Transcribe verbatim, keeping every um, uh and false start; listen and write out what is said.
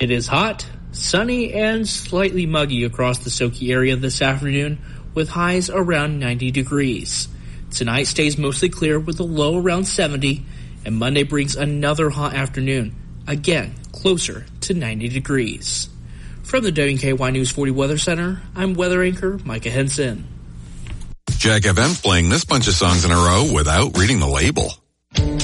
It is hot, sunny, and slightly muggy across the Soki area this afternoon, with highs around ninety degrees. Tonight stays mostly clear with a low around seventy, and Monday brings another hot afternoon, again closer to ninety degrees. From the W K Y News forty Weather Center, I'm weather anchor Micah Henson. Jack F M's playing this bunch of songs in a row without reading the label.